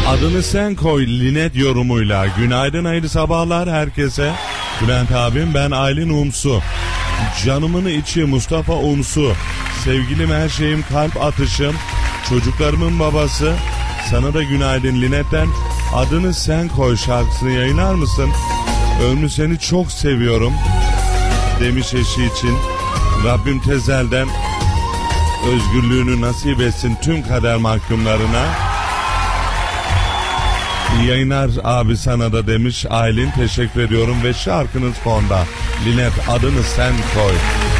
Adını sen koy Linet yorumuyla. Günaydın, hayırlı sabahlar herkese. Bülent abim, ben Aylin Umsu. Canımın içi Mustafa Umsu. Sevgilim, her şeyim, kalp atışım. Çocuklarımın babası. Sana da günaydın Linet'ten. Adını sen koy şarkısını yayınlar mısın? Ömrü seni çok seviyorum demiş eşi için. Rabbim tezelden özgürlüğünü nasip etsin tüm kader mahkumlarına. İyi yayınlar abi sana da demiş Aylin, teşekkür ediyorum ve şarkınız fonda. Linet, adını sen koy.